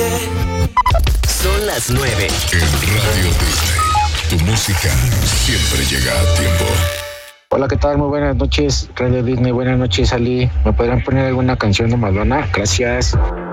Son las 9. En Radio Disney, tu música siempre llega a tiempo. Hola, ¿qué tal? Muy buenas noches, Radio Disney. Buenas noches, Ali. ¿Me podrían poner alguna canción de Madonna? Gracias.